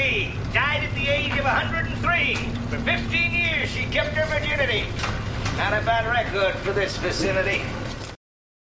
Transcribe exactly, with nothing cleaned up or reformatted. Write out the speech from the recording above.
Lee died at the age of one hundred three. For fifteen years, she kept her virginity. Not a bad record for this vicinity.